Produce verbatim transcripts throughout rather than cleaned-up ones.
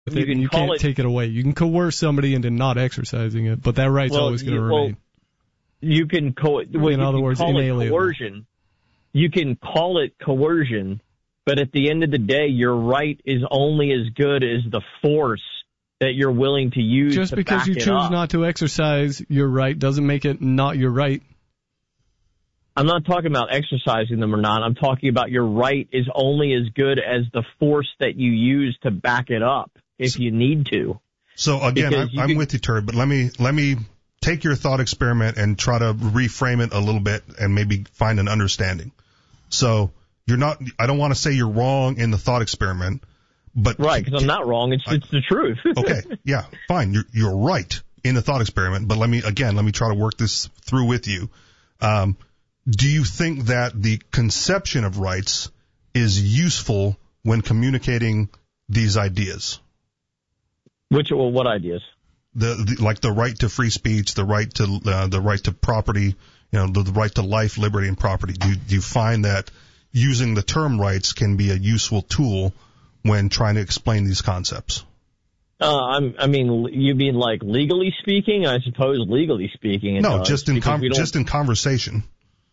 You, can you call can't it, take it away. You can coerce somebody into not exercising it, but that right's well, always going to you, remain. Well, you can, co- well, in you other can words, call inalienable. it coercion. You can call it coercion, but at the end of the day, your right is only as good as the force that you're willing to use. Just to because back you it choose up. not to exercise your right doesn't make it not your right. I'm not talking about exercising them or not. I'm talking about your right is only as good as the force that you use to back it up if you need to. So again, I'm, I'm can, with you, Terry, but let me let me take your thought experiment and try to reframe it a little bit and maybe find an understanding. So you're not. I don't want to say you're wrong in the thought experiment, but right, because I'm not wrong. It's I, it's the truth. Okay, yeah, fine. You're you're right in the thought experiment, but let me again let me try to work this through with you. Um, do you think that the conception of rights is useful when communicating these ideas? Which, well, what ideas? The, the like the right to free speech, the right to uh, the right to property, you know, the, the right to life, liberty, and property. Do, do you find that using the term rights can be a useful tool when trying to explain these concepts? Uh, I'm, I mean, you mean like legally speaking? I suppose legally speaking. It no, does, just in com- just in conversation.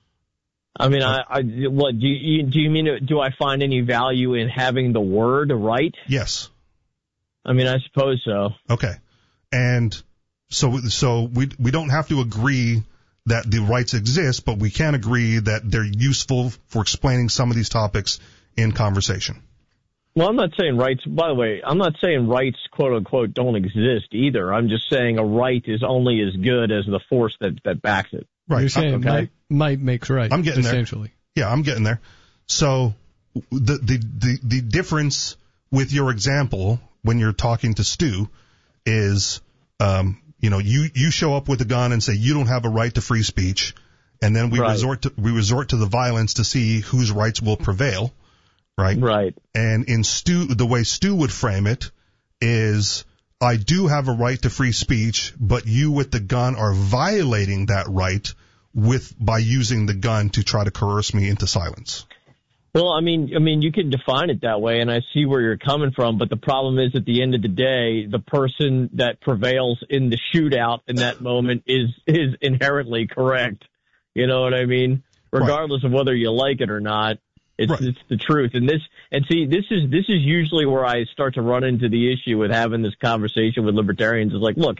I mean, I, I what do you do? You mean do I find any value in having the word right? Yes. I mean, I suppose so. Okay. And so so we we don't have to agree that the rights exist, but we can agree that they're useful for explaining some of these topics in conversation. Well, I'm not saying rights, by the way, I'm not saying rights, quote unquote, don't exist either. I'm just saying a right is only as good as the force that, that backs it. Right. You're saying okay. might, might makes right. I'm getting essentially. there. Yeah, I'm getting there. So the, the, the, the difference with your example when you're talking to Stu is, um, you know, you, you show up with a gun and say you don't have a right to free speech, and then we right. resort to we resort to the violence to see whose rights will prevail, right? Right. And in Stu, the way Stu would frame it is, I do have a right to free speech, but you with the gun are violating that right with by using the gun to try to coerce me into silence. Well, I mean, I mean, you can define it that way, and I see where you're coming from. But the problem is, at the end of the day, the person that prevails in the shootout in that moment is is inherently correct. You know what I mean? Regardless right. of whether you like it or not, it's right. it's the truth. And this, and see, this is this is usually where I start to run into the issue with having this conversation with libertarians. Is like, look,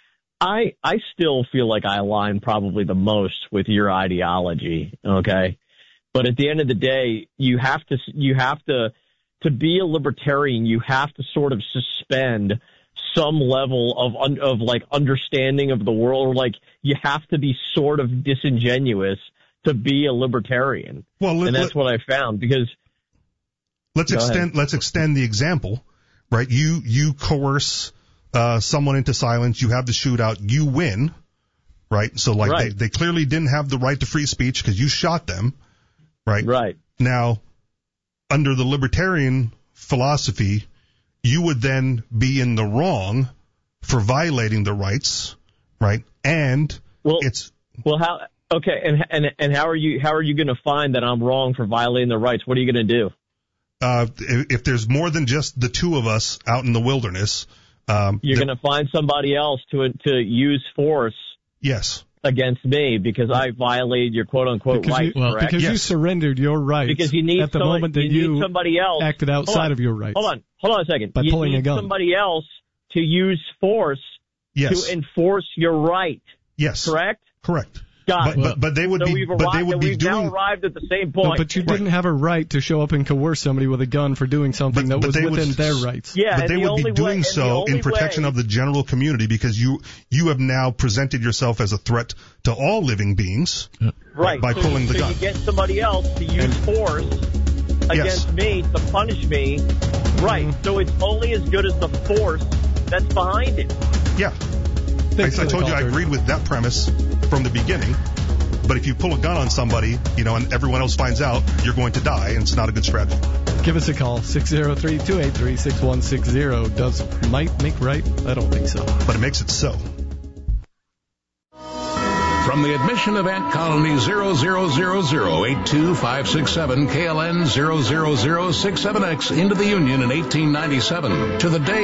I I still feel like I align probably the most with your ideology. Okay. But at the end of the day, you have to, you have to, to be a libertarian, you have to sort of suspend some level of, of like understanding of the world. Like you have to be sort of disingenuous to be a libertarian. Well, let, and that's let, what I found because. Let's extend, ahead. let's extend the example, right? You, you coerce, uh, someone into silence. You have the shootout. You win, right? So like right. they, they clearly didn't have the right to free speech because you shot them. Right. Right. Now, under the libertarian philosophy, you would then be in the wrong for violating the rights, right? And well, it's well, how? Okay, and and and how are you? How are you going to find that I'm wrong for violating the rights? What are you going to do? Uh, if, if there's more than just the two of us out in the wilderness, um, you're going to find somebody else to to use force. Yes. Against me because I violated your quote-unquote because rights, you, well, correct? Because yes. you surrendered your rights because you need at the somebody, moment that you, you need somebody else. acted outside of your rights. Hold on, hold on a second. By you pulling need a gun. somebody else to use force yes. to enforce your right. Yes. Correct? Correct. Got but, it. but but they would so be we've but arrived, they would be we've doing now arrived at the same point. But, but you didn't right. have a right to show up and coerce somebody with a gun for doing something but, that was within would, their rights. Yeah, but they the would be doing way, so in protection way, of the general community because you you have now presented yourself as a threat to all living beings right. by so, pulling the so gun. You get somebody else to use and, force against yes. me to punish me. Right. Mm-hmm. So it's only as good as the force that's behind it. Yeah. I, I told you I agreed with that premise from the beginning. But if you pull a gun on somebody, you know, and everyone else finds out, you're going to die, and it's not a good strategy. Give us a call, six oh three, two eight three, six one six zero. Does might make right? I don't think so. But it makes it so. From the admission of Ant Colony zero zero zero zero eight two five six seven K L N zero zero zero six seven X into the Union in eighteen ninety-seven to the day